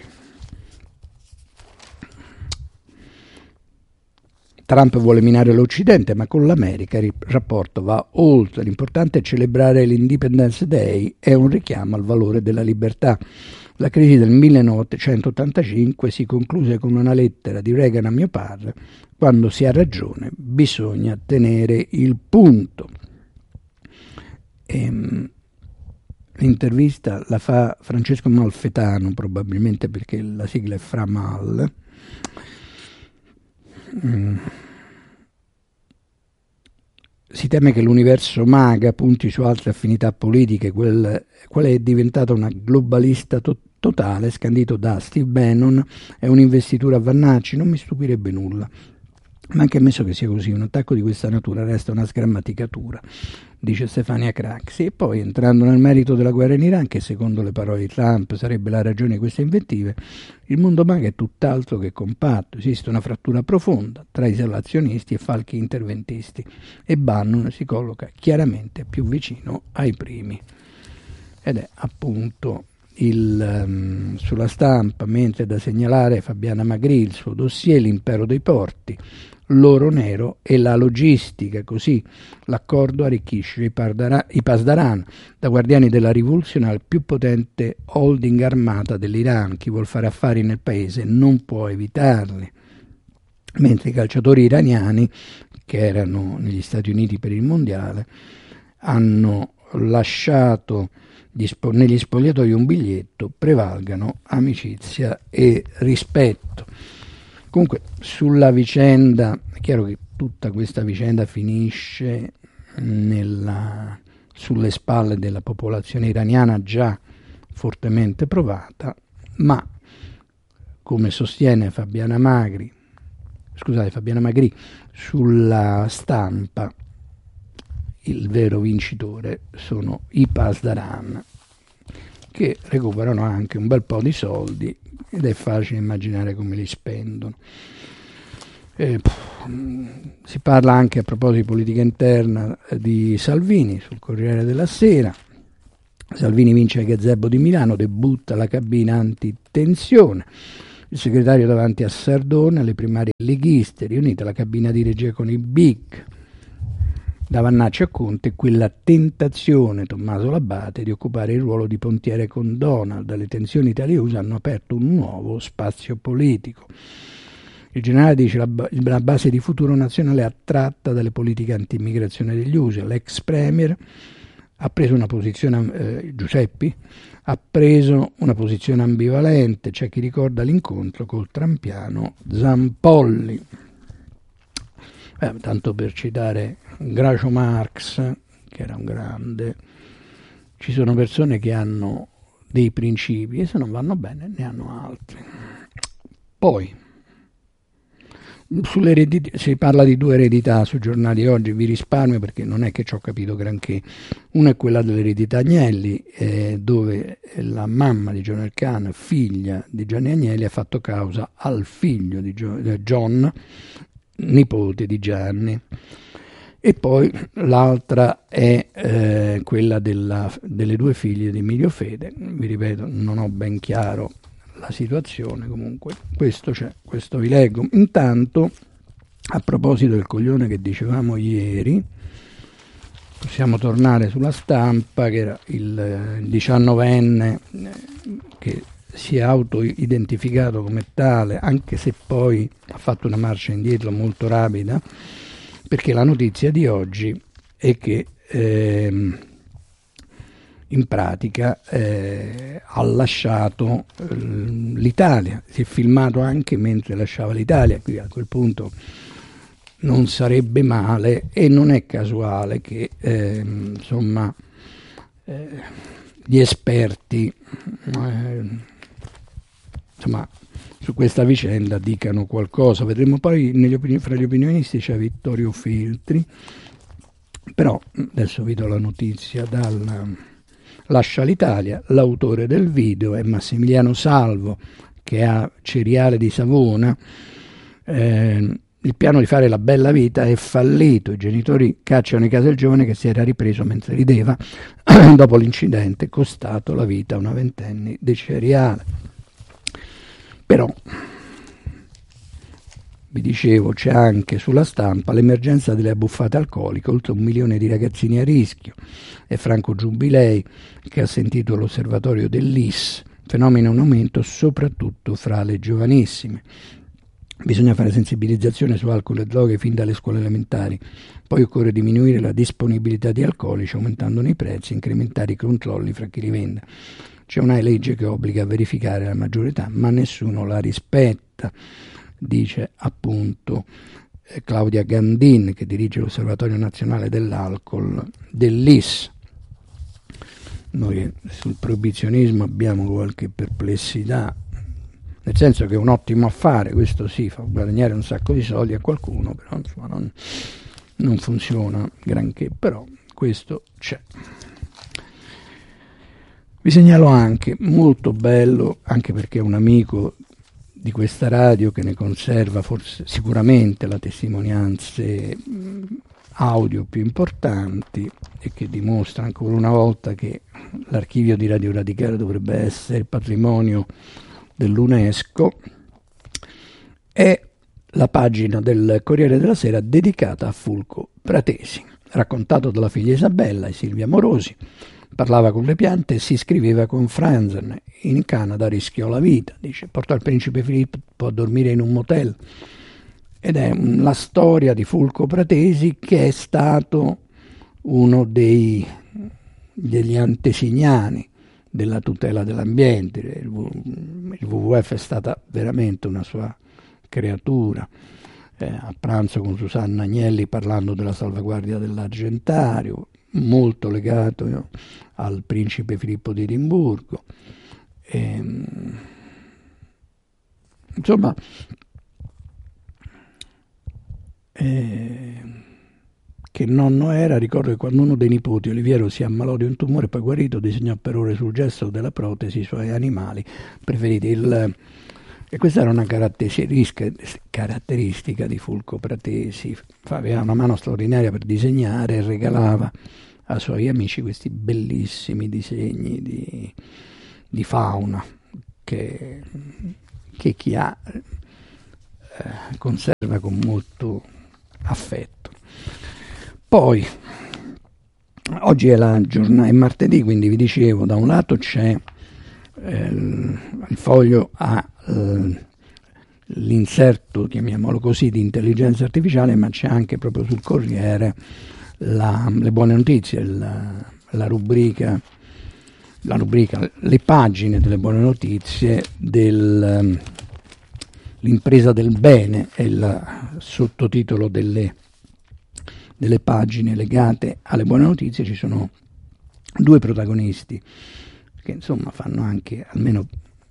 Trump vuole minare l'Occidente, ma con l'America il rapporto va oltre. L'importante è celebrare l'Independence Day, è un richiamo al valore della libertà. La crisi del 1985 si concluse con una lettera di Reagan a mio padre: quando si ha ragione bisogna tenere il punto. L'intervista la fa Francesco Malfetano, probabilmente perché la sigla è Framal. Si teme che l'universo MAGA punti su altre affinità politiche, quale è diventata una globalista totale, scandito da Steve Bannon, è un'investitura a Vannacci, non mi stupirebbe nulla. Ma anche ammesso che sia così, un attacco di questa natura resta una sgrammaticatura, dice Stefania Craxi. E poi, entrando nel merito della guerra in Iran, che secondo le parole di Trump sarebbe la ragione di queste invettive, il mondo MAGA è tutt'altro che compatto, esiste una frattura profonda tra isolazionisti e falchi interventisti e Bannon si colloca chiaramente più vicino ai primi. Ed è appunto sulla Stampa, mentre da segnalare Fabiana Magri, il suo dossier, l'impero dei porti, l'oro nero e la logistica, così l'accordo arricchisce i Pasdaran, da guardiani della rivoluzione al più potente holding armata dell'Iran. Chi vuol fare affari nel paese non può evitarli, mentre i calciatori iraniani, che erano negli Stati Uniti per il mondiale, hanno lasciato negli spogliatoi un biglietto: prevalgano amicizia e rispetto. Comunque, sulla vicenda, è chiaro che tutta questa vicenda finisce sulle spalle della popolazione iraniana già fortemente provata, ma come sostiene Fabiana Magri sulla Stampa, il vero vincitore sono i Pasdaran, che recuperano anche un bel po' di soldi ed è facile immaginare come li spendono. Si parla anche, a proposito di politica interna, di Salvini sul Corriere della Sera. Salvini vince il gazebo di Milano, debutta la cabina antitensione. Il segretario davanti a Sardone, alle primarie leghiste, riunita la cabina di regia con i big. Da Vannacci a Conte quella tentazione, Tommaso Labate, di occupare il ruolo di pontiere con Donald. Le tensioni Italia-USA hanno aperto un nuovo spazio politico. Il generale dice la base di Futuro Nazionale è attratta dalle politiche anti-immigrazione degli USA. L'ex premier ha preso una posizione, Giuseppi, ha preso una posizione ambivalente. C'è chi ricorda l'incontro col trampiano Zampolli. Tanto per citare Groucho Marx, che era un grande, ci sono persone che hanno dei principi e se non vanno bene ne hanno altri. Poi si parla di 2 eredità sui giornali oggi, vi risparmio perché non è che ci ho capito granché. Una è quella dell'eredità Agnelli, dove la mamma di John Elkann, figlia di Gianni Agnelli, ha fatto causa al figlio di John, nipote di Gianni. E poi l'altra è quella delle 2 figlie di Emilio Fede. Vi ripeto, non ho ben chiaro la situazione, comunque questo c'è, questo vi leggo. Intanto, a proposito del coglione che dicevamo ieri, possiamo tornare sulla Stampa, che era il 19enne che si è auto-identificato come tale, anche se poi ha fatto una marcia indietro molto rapida, perché la notizia di oggi è che in pratica ha lasciato l'Italia, si è filmato anche mentre lasciava l'Italia. Qui a quel punto non sarebbe male, e non è casuale che gli esperti su questa vicenda dicano qualcosa. Vedremo poi fra gli opinionisti c'è Vittorio Feltri, però adesso vi do la notizia lascia l'Italia. L'autore del video è Massimiliano Salvo, che ha Ceriale di Savona. Il piano di fare la bella vita è fallito, i genitori cacciano in casa il giovane che si era ripreso mentre rideva dopo l'incidente costato la vita a una 20enne di Ceriale. Però, vi dicevo, c'è anche sulla Stampa l'emergenza delle abbuffate alcoliche, oltre 1 milione di ragazzini a rischio. È Franco Giubilei che ha sentito l'osservatorio dell'IS, fenomeno in aumento soprattutto fra le giovanissime. Bisogna fare sensibilizzazione su alcol e droghe fin dalle scuole elementari, poi occorre diminuire la disponibilità di alcolici aumentandone i prezzi e incrementare i controlli fra chi rivende. C'è una legge che obbliga a verificare la maggiore età, ma nessuno la rispetta, dice appunto Claudia Gandin, che dirige l'Osservatorio Nazionale dell'Alcol dell'IS. Noi sul proibizionismo abbiamo qualche perplessità, nel senso che è un ottimo affare, questo sì, fa guadagnare un sacco di soldi a qualcuno, però insomma non funziona granché, però questo c'è. Vi segnalo anche, molto bello, anche perché è un amico di questa radio che ne conserva forse sicuramente le testimonianze audio più importanti e che dimostra ancora una volta che l'archivio di Radio Radicale dovrebbe essere patrimonio dell'UNESCO, è la pagina del Corriere della Sera dedicata a Fulco Pratesi, raccontato dalla figlia Isabella e Silvia Morosi. Parlava con le piante e si scriveva con Franzen. In Canada rischiò la vita, dice, portò il principe Filippo a dormire in un motel. Ed è la storia di Fulco Pratesi, che è stato uno degli antesignani della tutela dell'ambiente. Il WWF è stata veramente una sua creatura. a pranzo con Susanna Agnelli parlando della salvaguardia dell'Argentario, molto legato al principe Filippo di Edimburgo. Insomma, che nonno era, ricordo che quando uno dei nipoti, Oliviero, si ammalò di un tumore poi guarito, disegnò per ore sul gesto della protesi i suoi animali preferiti. E questa era una caratteristica di Fulco Pratesi, aveva una mano straordinaria per disegnare e regalava ai suoi amici questi bellissimi disegni di fauna che chi ha conserva con molto affetto. Poi oggi è è martedì, quindi vi dicevo, da un lato c'è il Foglio ha l'inserto, chiamiamolo così, di intelligenza artificiale, ma c'è anche proprio sul Corriere le buone notizie, la rubrica, le pagine delle buone notizie l'impresa del bene è il sottotitolo delle pagine legate alle buone notizie. Ci sono due protagonisti che insomma fanno anche, almeno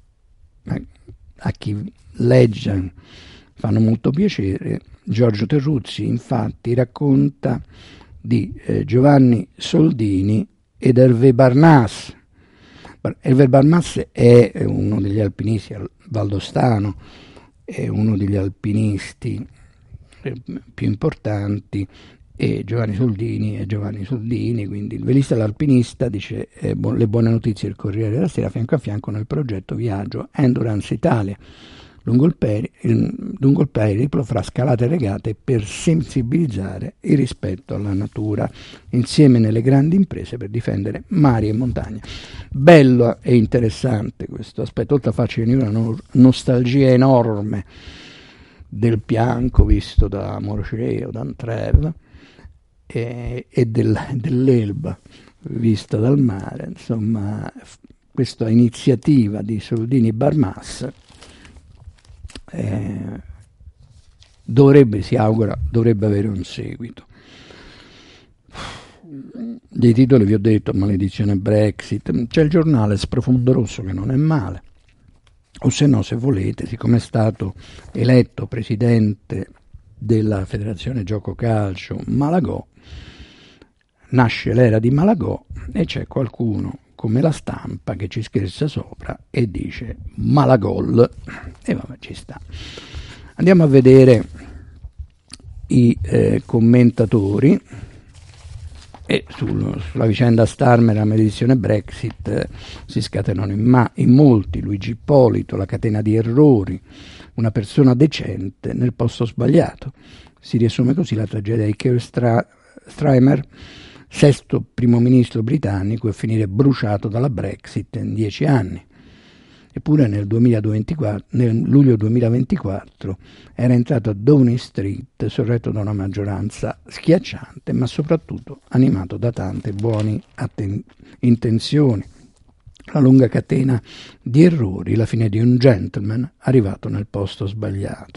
a chi legge, fanno molto piacere. Giorgio Terruzzi infatti racconta di Giovanni Soldini ed Hervé Barnas. Hervé Barnas è uno degli alpinisti valdostano, è uno degli alpinisti più importanti, e Giovanni Soldini è Giovanni Soldini, quindi il velista e l'alpinista, dice le buone notizie del Corriere della Sera, fianco a fianco nel progetto Viaggio Endurance Italia, lungo il periplo fra scalate e regate per sensibilizzare il rispetto alla natura, insieme nelle grandi imprese per difendere mari e montagne. Bello e interessante questo aspetto, oltre a farci venire una nostalgia enorme del Bianco visto da Morceo, da Antrev, e dell'Elba vista dal mare. Insomma, questa iniziativa di Soldini Barmas si augura, dovrebbe avere un seguito. Dei titoli vi ho detto: maledizione Brexit, c'è il giornale Sprofondo Rosso che non è male, o se no, se volete, siccome è stato eletto presidente della Federazione Gioco Calcio Malagò, nasce l'era di Malagò e c'è qualcuno come La Stampa che ci scherza sopra e dice Malagol, e vabbè, ci sta. Andiamo a vedere i commentatori, e sulla vicenda Starmer, la maledizione Brexit, si scatenano in molti. Luigi Ippolito: la catena di errori, una persona decente nel posto sbagliato. Si riassume così la tragedia di Keir Starmer, sesto primo ministro britannico, e finire bruciato dalla Brexit in 10 anni. Eppure nel luglio 2024 era entrato a Downing Street sorretto da una maggioranza schiacciante, ma soprattutto animato da tante buone intenzioni. La lunga catena di errori, la fine di un gentleman arrivato nel posto sbagliato.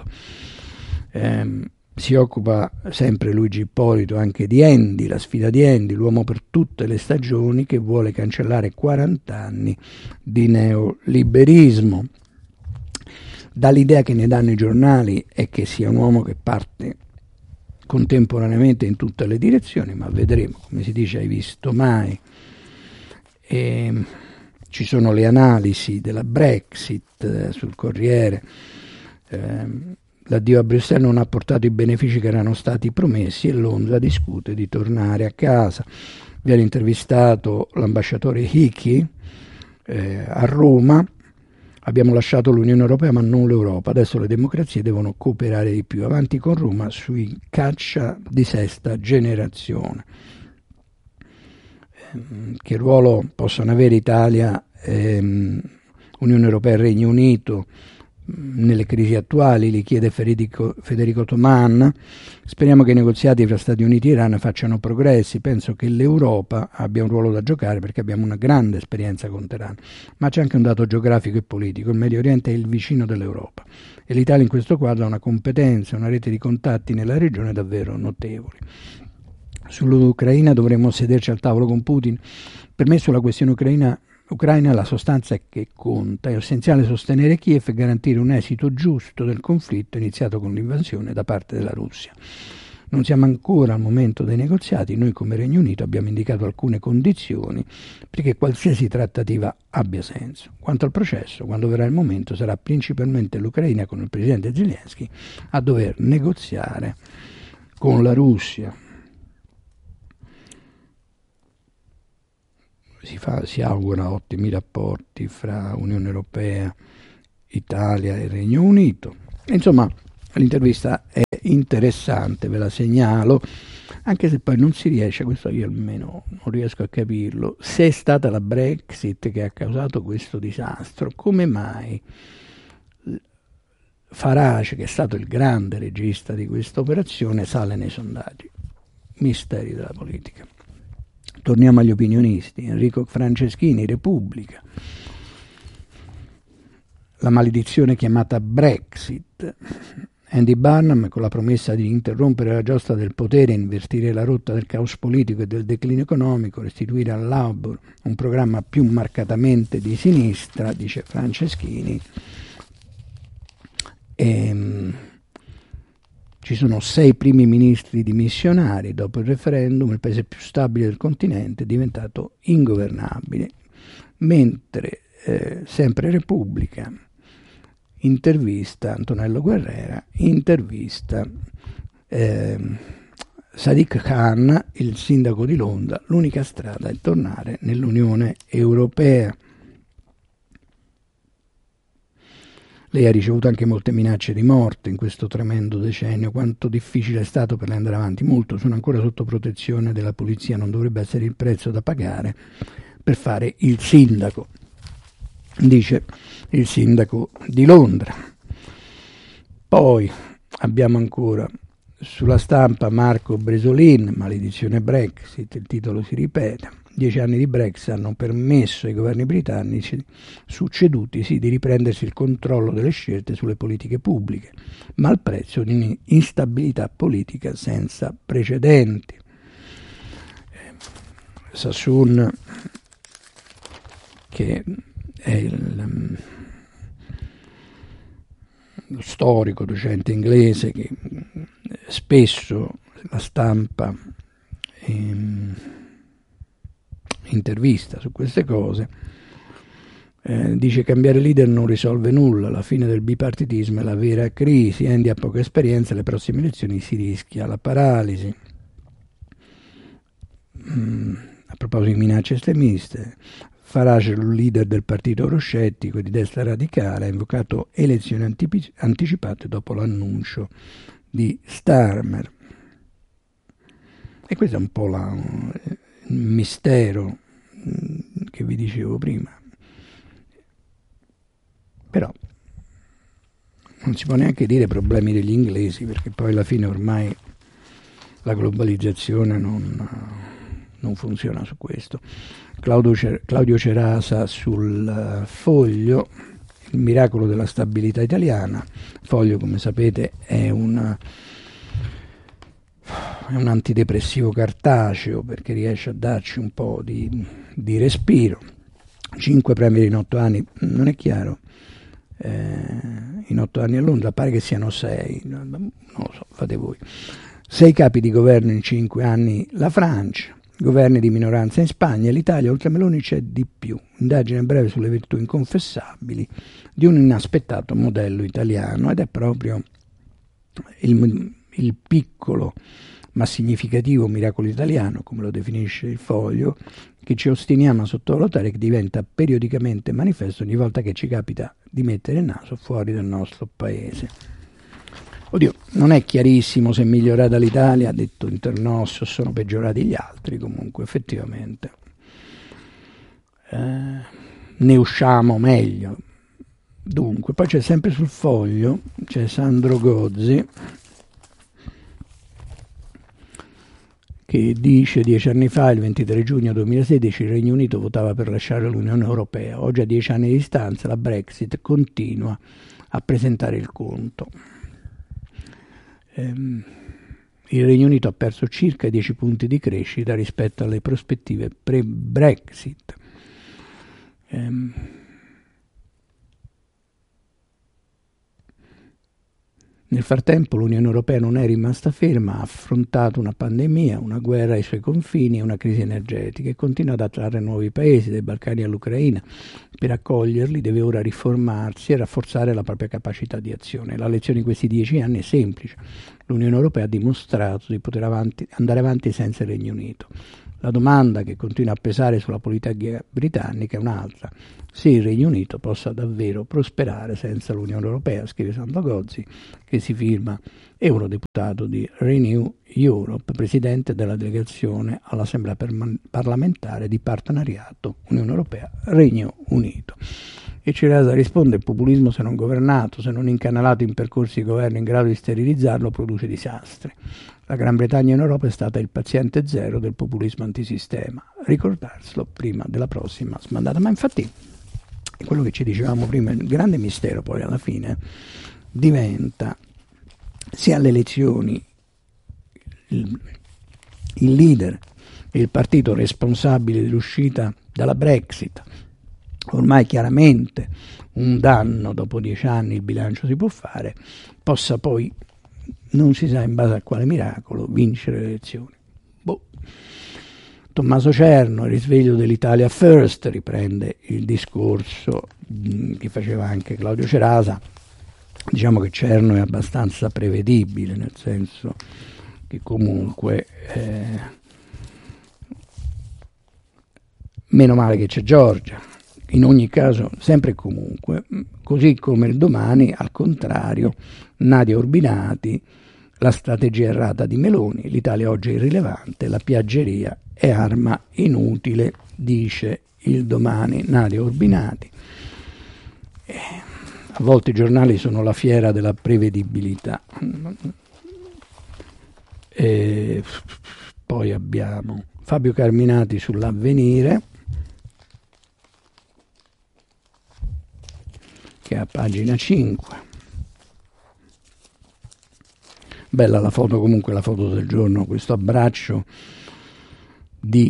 Si occupa sempre Luigi Ippolito anche di Andy, la sfida di Andy, l'uomo per tutte le stagioni che vuole cancellare 40 anni di neoliberismo. Dall'idea che ne danno i giornali è che sia un uomo che parte contemporaneamente in tutte le direzioni, ma vedremo, come si dice, hai visto mai. Ci sono le analisi della Brexit sul Corriere. L'addio a Bruxelles non ha portato i benefici che erano stati promessi e Londra discute di tornare a casa. Viene intervistato l'ambasciatore Hickey a Roma. Abbiamo lasciato l'Unione Europea ma non l'Europa, adesso le democrazie devono cooperare di più. Avanti con Roma sui caccia di sesta generazione. Che ruolo possono avere Italia, Unione Europea e Regno Unito nelle crisi attuali, li chiede Federico Toman. Speriamo che i negoziati fra Stati Uniti e Iran facciano progressi. Penso che l'Europa abbia un ruolo da giocare perché abbiamo una grande esperienza con Teheran, ma c'è anche un dato geografico e politico: il Medio Oriente è il vicino dell'Europa e l'Italia in questo quadro ha una competenza, una rete di contatti nella regione davvero notevoli. Sull'Ucraina dovremmo sederci al tavolo con Putin. Per me sulla questione ucraina la sostanza è che conta. È essenziale sostenere Kiev e garantire un esito giusto del conflitto iniziato con l'invasione da parte della Russia. Non siamo ancora al momento dei negoziati. Noi come Regno Unito abbiamo indicato alcune condizioni perché qualsiasi trattativa abbia senso. Quanto al processo, quando verrà il momento, sarà principalmente l'Ucraina con il presidente Zelensky a dover negoziare con la Russia. Si augura ottimi rapporti fra Unione Europea, Italia e Regno Unito. Insomma, l'intervista è interessante, ve la segnalo, anche se poi non si riesce, questo io almeno non riesco a capirlo, se è stata la Brexit che ha causato questo disastro, come mai Farage, che è stato il grande regista di questa operazione, sale nei sondaggi? Misteri della politica. Torniamo agli opinionisti. Enrico Franceschini, Repubblica. La maledizione chiamata Brexit. Andy Burnham, con la promessa di interrompere la giostra del potere, invertire la rotta del caos politico e del declino economico, restituire al Labour un programma più marcatamente di sinistra, dice Franceschini. Ci sono 6 primi ministri dimissionari. Dopo il referendum il paese più stabile del continente è diventato ingovernabile. Mentre sempre Repubblica, intervista Antonello Guerrera, intervista Sadiq Khan, il sindaco di Londra: l'unica strada è tornare nell'Unione Europea. Lei ha ricevuto anche molte minacce di morte in questo tremendo decennio. Quanto difficile è stato per lei andare avanti? Molto. Sono ancora sotto protezione della polizia. Non dovrebbe essere il prezzo da pagare per fare il sindaco, dice il sindaco di Londra. Poi abbiamo ancora sulla Stampa Marco Bresolin, maledizione Brexit, il titolo si ripete. 10 anni di Brexit hanno permesso ai governi britannici succedutisi di riprendersi il controllo delle scelte sulle politiche pubbliche, ma al prezzo di un'instabilità politica senza precedenti. Sassoon, che è lo storico docente inglese che spesso la Stampa intervista su queste cose, dice: cambiare leader non risolve nulla, la fine del bipartitismo è la vera crisi, Andy ha poca esperienza, alle prossime elezioni si rischia la paralisi. A proposito di minacce estremiste, Farage, il leader del partito euroscettico di destra radicale, ha invocato elezioni anticipate dopo l'annuncio di Starmer. E questo è un po' il mistero che vi dicevo prima. Però non si può neanche dire problemi degli inglesi, perché poi alla fine ormai la globalizzazione non funziona su questo. Claudio Cerasa sul Foglio, il miracolo della stabilità italiana. Foglio, come sapete, è un antidepressivo cartaceo, perché riesce a darci un po' di respiro. 5 premi in 8 anni, non è chiaro, in 8 anni a Londra, pare che siano 6, non lo so, fate voi. 6 capi di governo in 5 anni la Francia, governi di minoranza in Spagna e l'Italia. Oltre a Meloni c'è di più, indagine breve sulle virtù inconfessabili di un inaspettato modello italiano, ed è proprio il piccolo ma significativo miracolo italiano, come lo definisce il Foglio, che ci ostiniamo a sottovalutare, che diventa periodicamente manifesto ogni volta che ci capita di mettere il naso fuori dal nostro paese. Oddio, non è chiarissimo se è migliorata l'Italia, ha detto Internos, o sono peggiorati gli altri. Comunque effettivamente ne usciamo meglio, Dunque, poi c'è sempre sul Foglio, c'è Sandro Gozzi che dice: 10 anni fa, il 23 giugno 2016, il Regno Unito votava per lasciare l'Unione Europea. Oggi, a 10 anni di distanza, la Brexit continua a presentare il conto. Il Regno Unito ha perso circa 10 punti di crescita rispetto alle prospettive pre-Brexit. Nel frattempo l'Unione Europea non è rimasta ferma, ha affrontato una pandemia, una guerra ai suoi confini e una crisi energetica e continua ad attrarre nuovi paesi, dai Balcani all'Ucraina. Per accoglierli deve ora riformarsi e rafforzare la propria capacità di azione. La lezione di questi 10 anni è semplice. L'Unione Europea ha dimostrato di poter andare avanti senza il Regno Unito. La domanda che continua a pesare sulla politica britannica è un'altra: se il Regno Unito possa davvero prosperare senza l'Unione Europea, scrive Sandro Gozzi, che si firma eurodeputato di Renew Europe, presidente della delegazione all'Assemblea parlamentare di partenariato Unione Europea-Regno Unito. E Cerasa risponde: il populismo, se non governato, se non incanalato in percorsi di governo in grado di sterilizzarlo, produce disastri. La Gran Bretagna in Europa è stata il paziente zero del populismo antisistema. Ricordarselo prima della prossima smandata. Ma infatti, quello che ci dicevamo prima, il grande mistero poi alla fine diventa se alle elezioni il leader e il partito responsabile dell'uscita dalla Brexit, ormai chiaramente un danno, dopo 10 anni il bilancio si può fare, possa poi, non si sa in base a quale miracolo, vincere le elezioni. Tommaso Cerno, il risveglio dell'Italia First, riprende il discorso che faceva anche Claudio Cerasa. Diciamo che Cerno è abbastanza prevedibile, nel senso che comunque meno male che c'è Giorgia. In ogni caso, sempre e comunque, così come il domani, al contrario, Nadia Urbinati, la strategia errata di Meloni, l'Italia oggi è irrilevante, la piaggeria è arma inutile, dice il domani Nadia Urbinati. A volte i giornali sono la fiera della prevedibilità. E poi abbiamo Fabio Carminati sull'Avvenire, che è a pagina 5. Bella la foto, comunque la foto del giorno, questo abbraccio di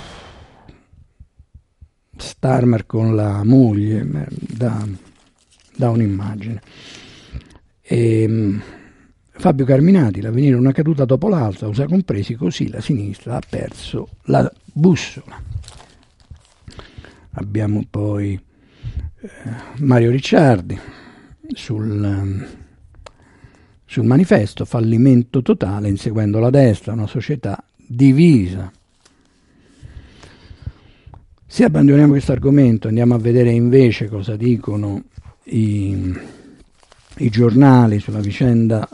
Starmer con la moglie, da un'immagine. Fabio Carminati, l'Avvenire, una caduta dopo l'altra, USA compresi, così la sinistra ha perso la bussola. Abbiamo poi Mario Ricciardi sul Manifesto, fallimento totale inseguendo la destra, una società divisa. Se abbandoniamo questo argomento, andiamo a vedere invece cosa dicono i giornali sulla vicenda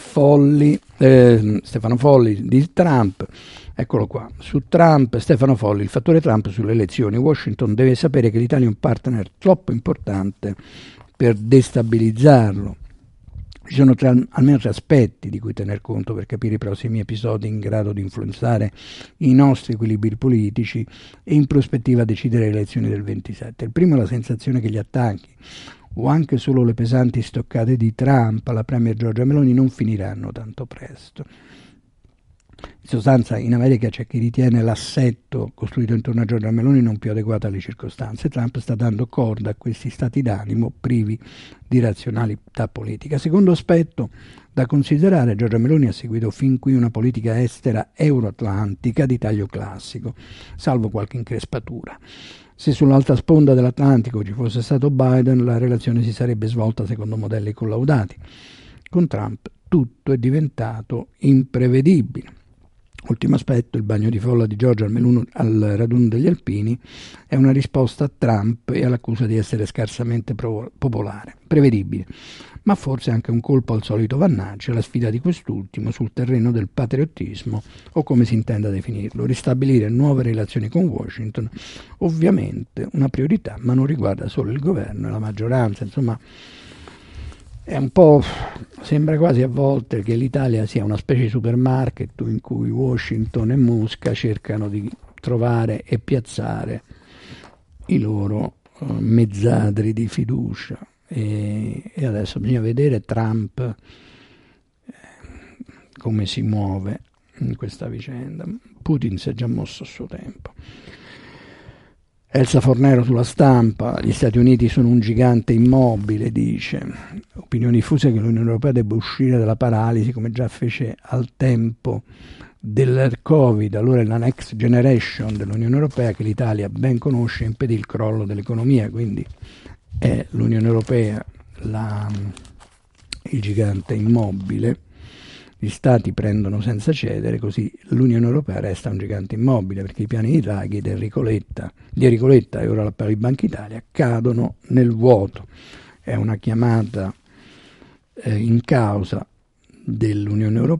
Stefano Folli di Trump. Eccolo qua, su Trump, Stefano Folli, il fattore Trump sulle elezioni. Washington deve sapere che l'Italia è un partner troppo importante per destabilizzarlo. Ci sono almeno 3 aspetti di cui tener conto per capire i prossimi episodi in grado di influenzare i nostri equilibri politici e in prospettiva decidere le elezioni del 27. Il primo è la sensazione che gli attacchi o anche solo le pesanti stoccate di Trump alla premier Giorgia Meloni non finiranno tanto presto. In sostanza, in America c'è chi ritiene l'assetto costruito intorno a Giorgia Meloni non più adeguato alle circostanze. Trump sta dando corda a questi stati d'animo privi di razionalità politica. Secondo aspetto da considerare, Giorgia Meloni ha seguito fin qui una politica estera euroatlantica di taglio classico, salvo qualche increspatura. Se sull'altra sponda dell'Atlantico ci fosse stato Biden, la relazione si sarebbe svolta secondo modelli collaudati. Con Trump tutto è diventato imprevedibile. Ultimo aspetto, il bagno di folla di Giorgia al raduno degli alpini è una risposta a Trump e all'accusa di essere scarsamente popolare, prevedibile, ma forse anche un colpo al solito Vannacci, alla sfida di quest'ultimo sul terreno del patriottismo, o come si intenda definirlo, ristabilire nuove relazioni con Washington, ovviamente una priorità, ma non riguarda solo il governo e la maggioranza, insomma. È un po', sembra quasi a volte che l'Italia sia una specie di supermarket in cui Washington e Mosca cercano di trovare e piazzare i loro mezzadri di fiducia, e adesso bisogna vedere Trump come si muove in questa vicenda. Putin si è già mosso a suo tempo. Elsa Fornero sulla Stampa: gli Stati Uniti sono un gigante immobile, dice. Opinioni diffuse che l'Unione Europea debba uscire dalla paralisi come già fece al tempo del Covid. Allora la Next Generation dell'Unione Europea, che l'Italia ben conosce, impedì il crollo dell'economia, quindi è l'Unione Europea il gigante immobile. Gli Stati prendono senza cedere, così l'Unione Europea resta un gigante immobile, perché i piani di Draghi, di Enrico Letta e ora l'appello di Banca Italia cadono nel vuoto. È una chiamata in causa dell'Unione Europea